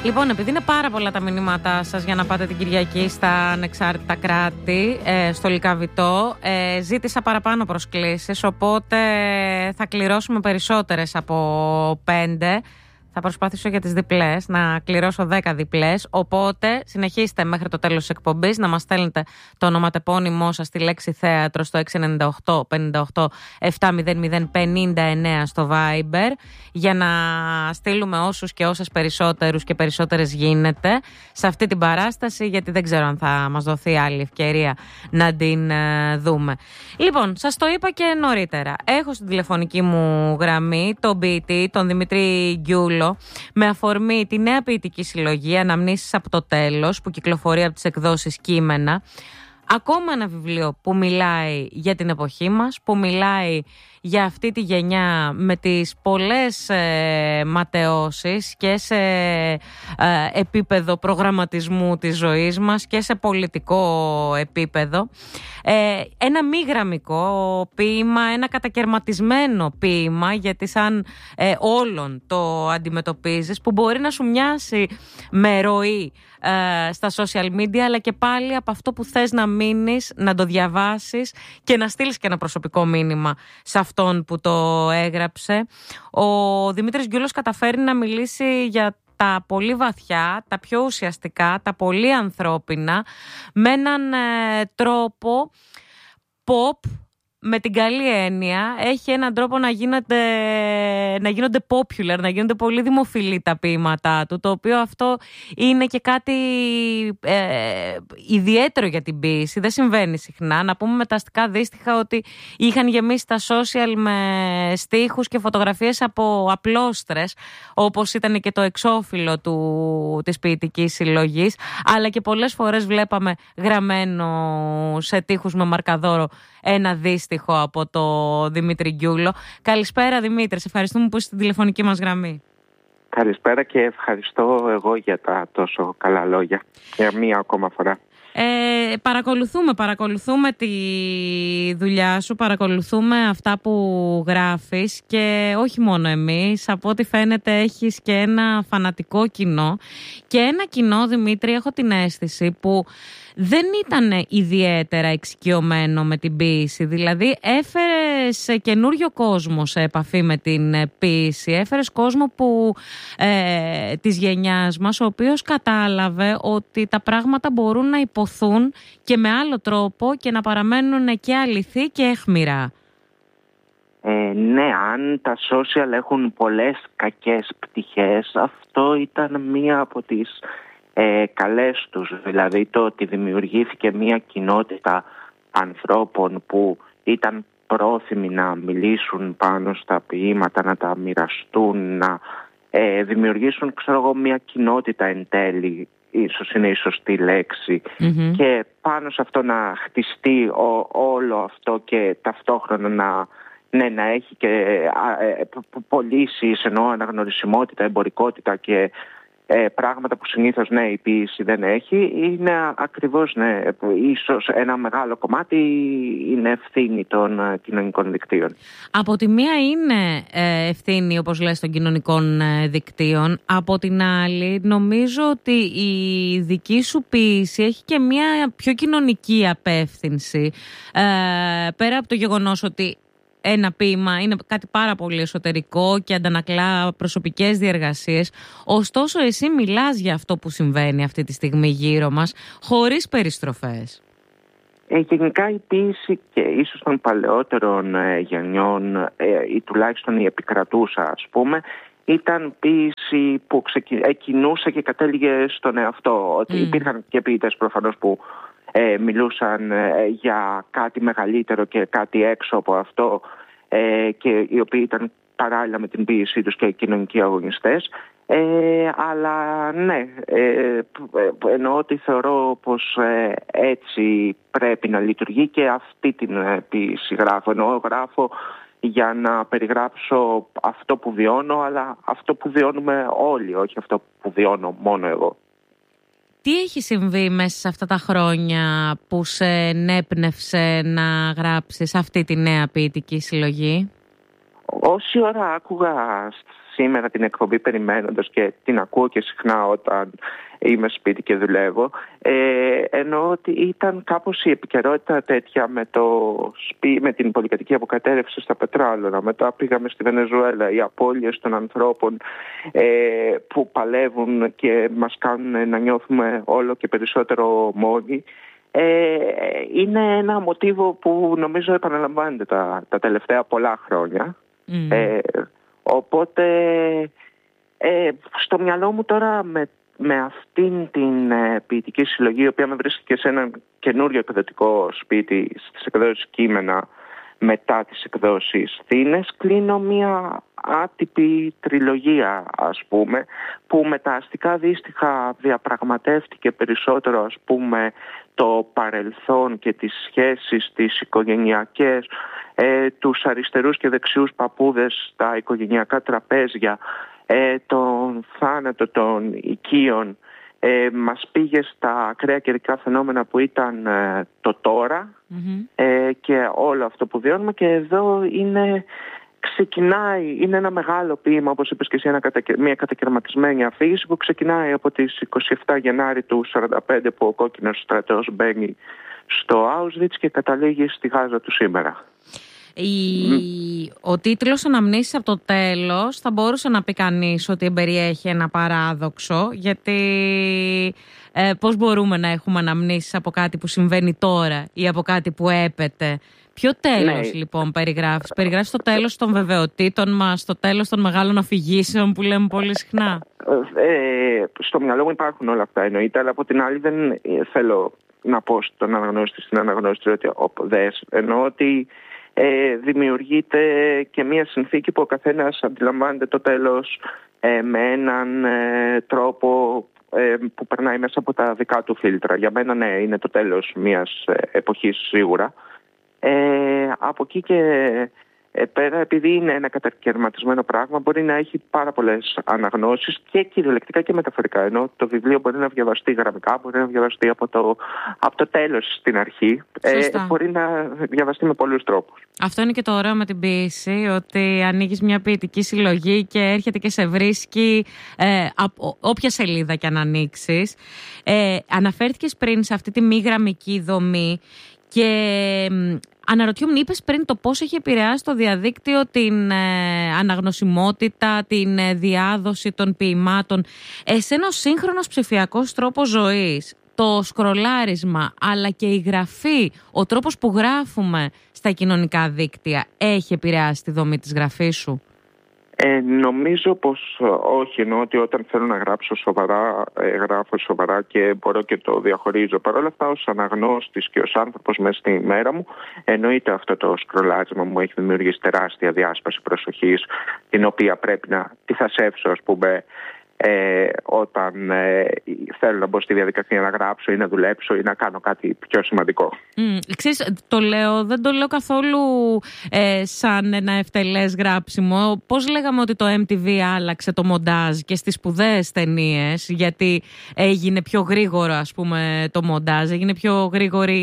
Λοιπόν, επειδή είναι πάρα πολλά τα μηνύματά σας για να πάτε την Κυριακή στα ανεξάρτητα κράτη, στο Λυκαβητό, ζήτησα παραπάνω προσκλήσεις, οπότε θα κληρώσουμε περισσότερες από 5. Θα προσπαθήσω για τις διπλές, να κληρώσω 10 διπλές. Οπότε συνεχίστε μέχρι το τέλος της εκπομπής να μας στέλνετε το ονοματεπώνυμό σας στη λέξη θέατρο στο 698 58 700 59 στο Viber, για να στείλουμε όσους και όσες περισσότερους και περισσότερες γίνεται σε αυτή την παράσταση, γιατί δεν ξέρω αν θα μας δοθεί άλλη ευκαιρία να την δούμε. Λοιπόν, σας το είπα και νωρίτερα. Έχω στην τηλεφωνική μου γραμμή τον ποιητή, τον Δημήτρη Γκιούλο, με αφορμή τη νέα ποιητική συλλογή Αναμνήσεις από το τέλος, που κυκλοφορεί από τις εκδόσεις Κείμενα. Ακόμα ένα βιβλίο που μιλάει για την εποχή μας, που μιλάει για αυτή τη γενιά με τις πολλές ματαιώσεις και σε επίπεδο προγραμματισμού της ζωής μας και σε πολιτικό επίπεδο. Ένα μη γραμμικό ποίημα, ένα κατακερματισμένο ποίημα, γιατί σαν όλων το αντιμετωπίζεις, που μπορεί να σου μοιάσει με ροή στα social media, αλλά και πάλι από αυτό που θες να μείνεις, να το διαβάσεις και να στείλεις και ένα προσωπικό μήνυμα σε αυτόν που το έγραψε. Ο Δημήτρης Γκιούλος καταφέρει να μιλήσει για τα πολύ βαθιά, τα πιο ουσιαστικά, τα πολύ ανθρώπινα, με έναν τρόπο pop, με την καλή έννοια. Έχει έναν τρόπο να γίνονται popular, να γίνονται πολύ δημοφιλή τα ποίηματά του, το οποίο αυτό είναι και κάτι ιδιαίτερο για την ποίηση. Δεν συμβαίνει συχνά. Να πούμε με τα αστικά δύστιχα ότι είχαν γεμίσει τα social με στίχους και φωτογραφίες από απλόστρες, όπως ήταν και το εξώφυλλο της ποιητικής συλλογής, αλλά και πολλές φορές βλέπαμε γραμμένο σε τοίχους με μαρκαδόρο ένα δύστιχο από το Δημήτρη Γκιούλο. Καλησπέρα Δημήτρη, σε ευχαριστούμε που είσαι στην τηλεφωνική μας γραμμή. Καλησπέρα και ευχαριστώ εγώ για τα τόσο καλά λόγια για μία ακόμα φορά. Παρακολουθούμε τη δουλειά σου, παρακολουθούμε αυτά που γράφεις και όχι μόνο εμείς, από ό,τι φαίνεται έχεις και ένα φανατικό κοινό και ένα κοινό, Δημήτρη, έχω την αίσθηση που δεν ήταν ιδιαίτερα εξοικειωμένο με την ποίηση. Δηλαδή έφερες καινούριο κόσμο σε επαφή με την ποίηση, έφερες κόσμο της γενιάς μας, ο οποίος κατάλαβε ότι τα πράγματα μπορούν να υποθούν και με άλλο τρόπο και να παραμένουν και αληθή και αιχμηρά. Ναι, αν τα social έχουν πολλές κακές πτυχές, αυτό ήταν μία από τις καλές τους. Δηλαδή το ότι δημιουργήθηκε μία κοινότητα ανθρώπων που ήταν πρόθυμοι να μιλήσουν πάνω στα ποίηματα, να τα μοιραστούν, να δημιουργήσουν, μία κοινότητα εν τέλει, ίσως είναι η σωστή λέξη, και πάνω σε αυτό να χτιστεί όλο αυτό και ταυτόχρονα να έχει και πωλήσεις, εννοώ αναγνωρισιμότητα, εμπορικότητα και πράγματα που συνήθως η ποίηση δεν έχει. Είναι ακριβώς, ίσως ένα μεγάλο κομμάτι είναι ευθύνη των κοινωνικών δικτύων. Από τη μία είναι ευθύνη, όπως λες, των κοινωνικών δικτύων. Από την άλλη, νομίζω ότι η δική σου ποίηση έχει και μια πιο κοινωνική απεύθυνση. Πέρα από το γεγονός ότι ένα ποίημα είναι κάτι πάρα πολύ εσωτερικό και αντανακλά προσωπικές διεργασίες. Ωστόσο, εσύ μιλάς για αυτό που συμβαίνει αυτή τη στιγμή γύρω μας, χωρίς περιστροφές. Γενικά η ποίηση και ίσως των παλαιότερων γενιών, ή τουλάχιστον η επικρατούσα, ας πούμε, ήταν ποίηση που κινούσε και κατέληγε στον εαυτό. Ότι υπήρχαν και ποιητές προφανώς που μιλούσαν για κάτι μεγαλύτερο και κάτι έξω από αυτό, και οι οποίοι ήταν παράλληλα με την ποίησή τους και κοινωνικοί αγωνιστές. Αλλά ναι, εννοώ ότι θεωρώ πως έτσι πρέπει να λειτουργεί και αυτή την ποίηση γράφω. Γράφω για να περιγράψω αυτό που βιώνω, αλλά αυτό που βιώνουμε όλοι, όχι αυτό που βιώνω μόνο εγώ. Τι έχει συμβεί μέσα σε αυτά τα χρόνια που σε ενέπνευσε να γράψεις αυτή τη νέα ποιητική συλλογή? Όση ώρα άκουγα σήμερα την εκπομπή περιμένοντας και την ακούω και συχνά όταν είμαι σπίτι και δουλεύω, εννοώ ότι ήταν κάπως η επικαιρότητα τέτοια με την πολυκατοικία που κατέρευσε στα πετράλαινα. Μετά πήγαμε στη Βενεζουέλα, οι απώλειες των ανθρώπων που παλεύουν και μας κάνουν να νιώθουμε όλο και περισσότερο μόνοι. Είναι ένα μοτίβο που νομίζω επαναλαμβάνεται τα τελευταία πολλά χρόνια. Οπότε στο μυαλό μου τώρα με αυτήν την ποιητική συλλογή, η οποία με βρίσκεται σε ένα καινούριο εκδοτικό σπίτι στις εκδόσεις Κείμενα μετά τις εκδόσεις Θήνες, κλείνω μια άτυπη τριλογία, ας πούμε, που με τα αστικά δύστιχα διαπραγματεύτηκε περισσότερο, ας πούμε, το παρελθόν και τις σχέσεις τις οικογενειακές, τους αριστερούς και δεξιούς παππούδες στα οικογενειακά τραπέζια, τον θάνατο των οικείων, μας πήγε στα ακραία καιρικά φαινόμενα που ήταν το τώρα και όλο αυτό που βιώνουμε. Και εδώ ξεκινάει, είναι ένα μεγάλο ποίημα, όπως είπες και εσύ, μια κατακαιρματισμένη αφήγηση που ξεκινάει από τις 27 Γενάρη του 1945, που ο κόκκινος στρατός μπαίνει στο Auschwitz και καταλήγει στη Γάζα του σήμερα. Ο τίτλος «Αναμνήσεις από το τέλος» θα μπορούσε να πει κανείς ότι εμπεριέχει ένα παράδοξο, γιατί πώς μπορούμε να έχουμε αναμνήσεις από κάτι που συμβαίνει τώρα ή από κάτι που έπεται? Ποιο τέλος λοιπόν περιγράφεις? Περιγράφεις το τέλος των βεβαιοτήτων μας, το τέλος των μεγάλων αφηγήσεων που λέμε πολύ συχνά? Στο μυαλό μου υπάρχουν όλα αυτά, εννοείται, αλλά από την άλλη δεν θέλω να πω στον αναγνώστη, στην αναγνώστρια ότι εννοώ ότι δημιουργείται και μια συνθήκη που ο καθένας αντιλαμβάνεται το τέλος με έναν τρόπο που περνάει μέσα από τα δικά του φίλτρα. Για μένα ναι, είναι το τέλος μιας εποχής σίγουρα. Από εκεί και πέρα, επειδή είναι ένα κατακαιρματισμένο πράγμα, μπορεί να έχει πάρα πολλές αναγνώσεις και κυριολεκτικά και μεταφορικά. Ενώ το βιβλίο μπορεί να διαβαστεί γραμμικά, μπορεί να διαβαστεί από το τέλος στην αρχή. Μπορεί να διαβαστεί με πολλούς τρόπους. Αυτό είναι και το ωραίο με την ποίηση, ότι ανοίγεις μια ποιητική συλλογή και έρχεται και σε βρίσκει όποια σελίδα και αν ανοίξεις. Αναφέρθηκες πριν σε αυτή τη μη γραμμική δομή και αναρωτιόμουν, είπες πριν το πώς έχει επηρεάσει το διαδίκτυο την αναγνωσιμότητα, την διάδοση των ποιημάτων. Σε ένα σύγχρονος ψηφιακός τρόπος ζωής, το σκρολάρισμα αλλά και η γραφή, ο τρόπος που γράφουμε στα κοινωνικά δίκτυα έχει επηρεάσει τη δομή της γραφής σου? Νομίζω πως όχι, εννοώ ότι όταν θέλω να γράψω σοβαρά, γράφω σοβαρά και μπορώ και το διαχωρίζω. Παρ' όλα αυτά, ως αναγνώστης και ως άνθρωπος μέσα στη μέρα μου, εννοείται αυτό το σκρολάρισμα μου έχει δημιουργήσει τεράστια διάσπαση προσοχής, την οποία πρέπει να τη θασέψω, ας πούμε, όταν θέλω να μπω στη διαδικασία να γράψω ή να δουλέψω ή να κάνω κάτι πιο σημαντικό. Ξέρεις, δεν το λέω καθόλου σαν ένα ευτελές γράψιμο. Πώς λέγαμε ότι το MTV άλλαξε το μοντάζ και στις σπουδαίες ταινίες, γιατί έγινε πιο γρήγορο, ας πούμε, το μοντάζ, έγινε πιο γρήγορη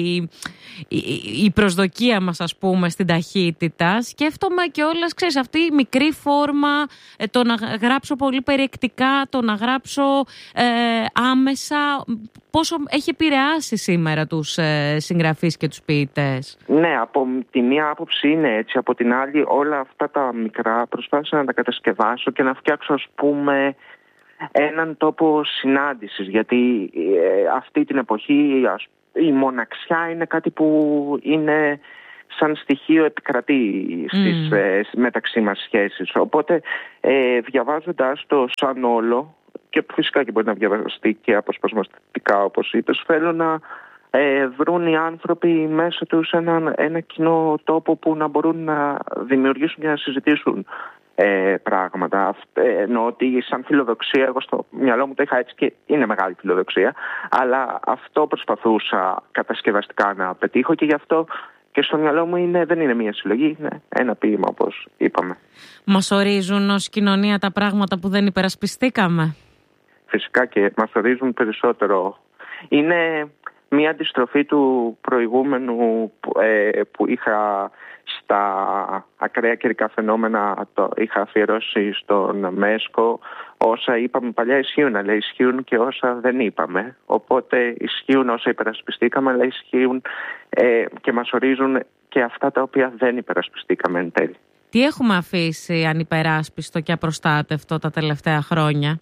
η προσδοκία μας, ας πούμε, στην ταχύτητα. Σκέφτομαι και όλες, ξέρεις, αυτή η μικρή φόρμα, το να γράψω πολύ περιεκτικά, το να γράψω άμεσα, πόσο έχει επηρεάσει σήμερα τους συγγραφείς και τους ποιητές. Ναι, από τη μία άποψη είναι έτσι, από την άλλη όλα αυτά τα μικρά προσπάθησα να τα κατασκευάσω και να φτιάξω, ας πούμε, έναν τόπο συνάντησης, γιατί αυτή την εποχή η μοναξιά είναι κάτι που είναι σαν στοιχείο επικρατεί στις μεταξύ μας σχέσεις. Οπότε διαβάζοντας το σαν όλο, και φυσικά και μπορεί να διαβαστεί και αποσπασματικά όπως είπες, θέλω να βρουν οι άνθρωποι μέσα τους ένα κοινό τόπο που να μπορούν να δημιουργήσουν και να συζητήσουν πράγματα. Εννοώ ότι σαν φιλοδοξία, εγώ στο μυαλό μου το είχα έτσι και είναι μεγάλη φιλοδοξία, αλλά αυτό προσπαθούσα κατασκευαστικά να πετύχω και γι' αυτό και στο μυαλό μου δεν είναι μια συλλογή, είναι ένα ποίημα, όπως είπαμε. Μας ορίζουν ως κοινωνία τα πράγματα που δεν υπερασπιστήκαμε? Φυσικά και μας ορίζουν περισσότερο. Είναι μια αντιστροφή του προηγούμενου που είχα στα ακραία καιρικά φαινόμενα είχα αφιερώσει στον Μέσκο. Όσα είπαμε παλιά ισχύουν, αλλά ισχύουν και όσα δεν είπαμε. Οπότε ισχύουν όσα υπερασπιστήκαμε, αλλά ισχύουν και μας ορίζουν και αυτά τα οποία δεν υπερασπιστήκαμε εν τέλει. Τι έχουμε αφήσει ανυπεράσπιστο και απροστάτευτο τα τελευταία χρόνια?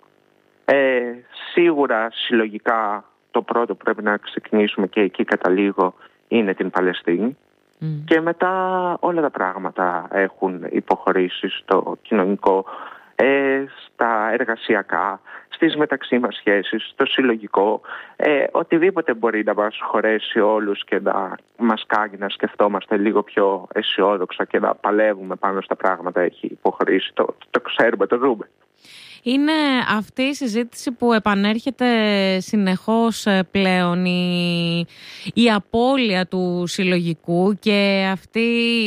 Σίγουρα συλλογικά το πρώτο που πρέπει να ξεκινήσουμε, και εκεί καταλήγω, είναι την Παλαιστίνη. Και μετά όλα τα πράγματα έχουν υποχωρήσει στο κοινωνικό, στα εργασιακά, στις μεταξύ μας σχέσεις, στο συλλογικό. Οτιδήποτε μπορεί να μας χωρέσει όλους και να μας κάνει να σκεφτόμαστε λίγο πιο αισιόδοξα και να παλεύουμε πάνω στα πράγματα έχει υποχωρήσει. Το ξέρουμε, το δούμε. Είναι αυτή η συζήτηση που επανέρχεται συνεχώς πλέον, η απώλεια του συλλογικού και αυτή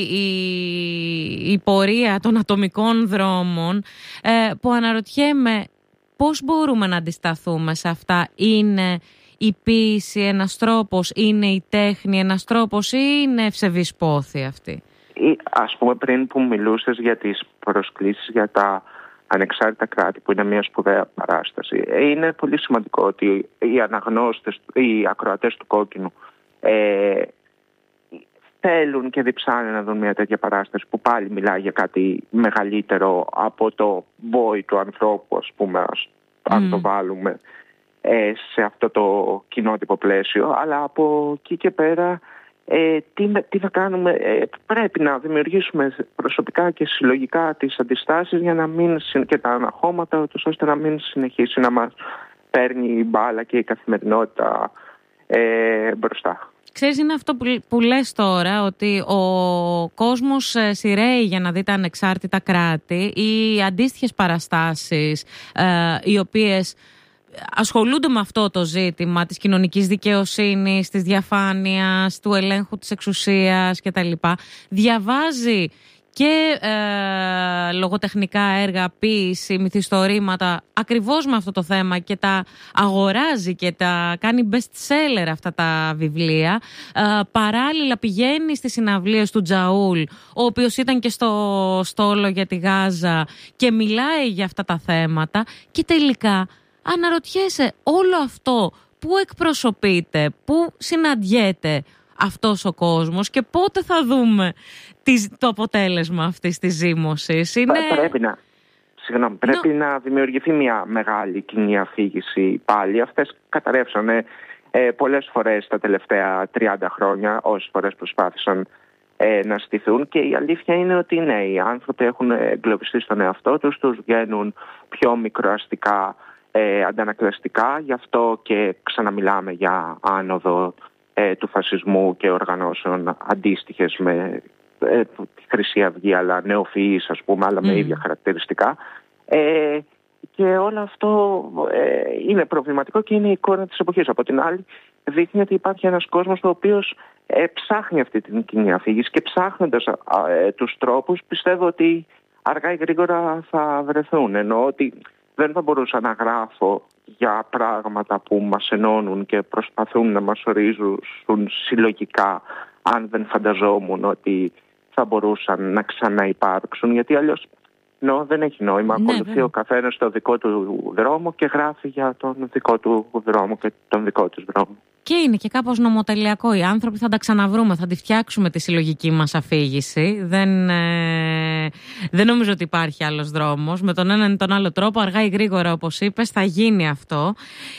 η πορεία των ατομικών δρόμων, που αναρωτιέμαι πώς μπορούμε να αντισταθούμε σε αυτά. Είναι η ποίηση ένας τρόπος, είναι η τέχνη ένας τρόπος ή είναι ευσεβής πόθη αυτή? Ας πούμε, πριν που μιλούσες για τις προσκλήσεις για τα ανεξάρτητα κράτη, που είναι μια σπουδαία παράσταση, είναι πολύ σημαντικό ότι οι αναγνώστες, οι ακροατές του Κόκκινου θέλουν και διψάνε να δουν μια τέτοια παράσταση που πάλι μιλάει για κάτι μεγαλύτερο από το βόη του ανθρώπου, ας πούμε, αν το βάλουμε σε αυτό το κοινότυπο πλαίσιο. Αλλά από εκεί και πέρα τι θα κάνουμε? Πρέπει να δημιουργήσουμε προσωπικά και συλλογικά τις αντιστάσεις για να μην, και τα αναχώματα, ώστε να μην συνεχίσει να μας παίρνει η μπάλα και η καθημερινότητα μπροστά. Ξέρεις, είναι αυτό που λες τώρα, ότι ο κόσμος σειραίει για να δει τα ανεξάρτητα κράτη ή αντίστοιχες παραστάσεις οι οποίες ασχολούνται με αυτό το ζήτημα της κοινωνικής δικαιοσύνης, της διαφάνειας, του ελέγχου της εξουσίας κτλ. Διαβάζει και λογοτεχνικά έργα, ποίηση, μυθιστορήματα ακριβώς με αυτό το θέμα και τα αγοράζει και τα κάνει best seller αυτά τα βιβλία. Παράλληλα πηγαίνει στις συναυλίες του Τζαούλ, ο οποίος ήταν και στο στόλο για τη Γάζα και μιλάει για αυτά τα θέματα, και τελικά αναρωτιέσαι, όλο αυτό πού εκπροσωπείται, πού συναντιέται αυτός ο κόσμος και πότε θα δούμε το αποτέλεσμα αυτής της ζήμωσης? Πρέπει να δημιουργηθεί μια μεγάλη κοινή αφήγηση πάλι. Αυτές καταρρεύσανε πολλές φορές τα τελευταία 30 χρόνια, όσες φορές προσπάθησαν να στηθούν, και η αλήθεια είναι ότι ναι, οι άνθρωποι έχουν εγκλωβιστεί στον εαυτό τους, τους βγαίνουν πιο μικροαστικά, αντανακλαστικά, γι' αυτό και ξαναμιλάμε για άνοδο του φασισμού και οργανώσεων αντίστοιχες με τη Χρυσή Αυγή, αλλά νεοφυείς, ας πούμε, αλλά με ίδια χαρακτηριστικά. Και όλο αυτό είναι προβληματικό και είναι η εικόνα της εποχής. Από την άλλη, δείχνει ότι υπάρχει ένας κόσμος ο οποίος ψάχνει αυτή την κοινή αφήγηση, και ψάχνοντας τους τρόπους, πιστεύω ότι αργά ή γρήγορα θα βρεθούν. Εννοώ ότι δεν θα μπορούσα να γράφω για πράγματα που μας ενώνουν και προσπαθούν να μας ορίζουν συλλογικά, αν δεν φανταζόμουν ότι θα μπορούσαν να ξαναυπάρξουν, γιατί αλλιώς δεν έχει νόημα. Ακολουθεί ο καθένας το δικό του δρόμο και γράφει για τον δικό του δρόμο και τον δικό του δρόμο. Και είναι και κάπως νομοτελειακό. Οι άνθρωποι θα τα ξαναβρούμε, θα τη φτιάξουμε τη συλλογική μας αφήγηση. Δεν νομίζω ότι υπάρχει άλλος δρόμος. Με τον έναν ή τον άλλο τρόπο, αργά ή γρήγορα, όπως είπες, θα γίνει αυτό.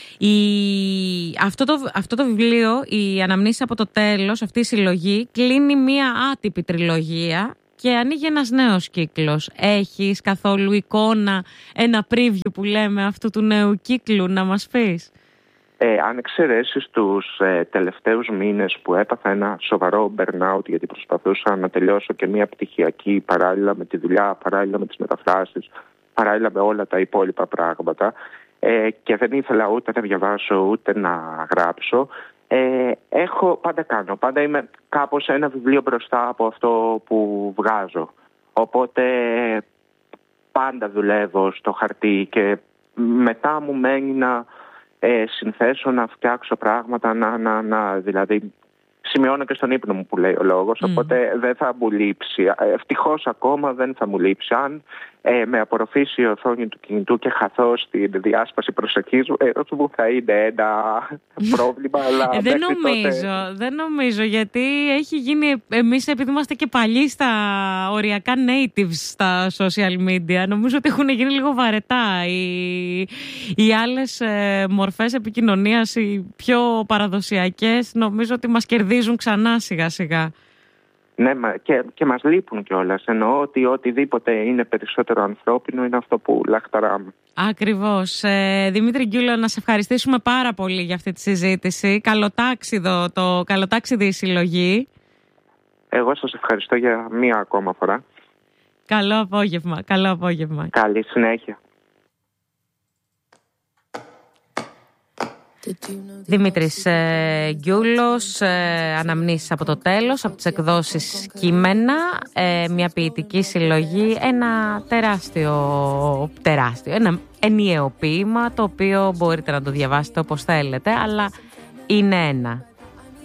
Αυτό το βιβλίο, η Αναμνήσεις από το τέλος, αυτή η συλλογή, κλείνει μία άτυπη τριλογία και ανοίγει ένας νέος κύκλος. Έχεις καθόλου εικόνα, ένα preview που λέμε αυτού του νέου κύκλου να μας πεις? Αν εξαιρέσεις τους τελευταίους μήνες που έπαθα ένα σοβαρό burnout, γιατί προσπαθούσα να τελειώσω και μια πτυχιακή παράλληλα με τη δουλειά, παράλληλα με τις μεταφράσεις, παράλληλα με όλα τα υπόλοιπα πράγματα, και δεν ήθελα ούτε να διαβάσω ούτε να γράψω, πάντα είμαι κάπως ένα βιβλίο μπροστά από αυτό που βγάζω. Οπότε πάντα δουλεύω στο χαρτί και μετά μου μένει να συνθέσω, να φτιάξω πράγματα, δηλαδή σημειώνω και στον ύπνο μου που λέει ο λόγος, οπότε δεν θα μου λείψει. Ευτυχώς ακόμα δεν θα μου λείψει. Αν με απορροφήσει η οθόνη του κινητού και χαθώ στην διάσπαση προσοχής μου, θα είναι ένα πρόβλημα. Αλλά δεν νομίζω, γιατί έχει γίνει, εμείς επειδή είμαστε και παλιοί στα οριακά natives στα social media, νομίζω ότι έχουν γίνει λίγο βαρετά οι άλλες μορφές επικοινωνίας, οι πιο παραδοσιακές, νομίζω ότι μας κερδίζουν ξανά σιγά σιγά. Ναι, και μας λείπουν κιόλας. Εννοώ ότι οτιδήποτε είναι περισσότερο ανθρώπινο είναι αυτό που λαχταράμε. Ακριβώς. Δημήτρη Γκιούλο, να σε ευχαριστήσουμε πάρα πολύ για αυτή τη συζήτηση. Καλοτάξιδη η συλλογή. Εγώ σας ευχαριστώ για μία ακόμα φορά. Καλό απόγευμα. Καλή συνέχεια. Δημήτρης Γκιούλος, αναμνήσεις από το τέλος, από τις εκδόσεις Κείμενα, μια ποιητική συλλογή, ένα τεράστιο, ένα ενιαίο ποίημα, το οποίο μπορείτε να το διαβάσετε όπως θέλετε, αλλά είναι ένα.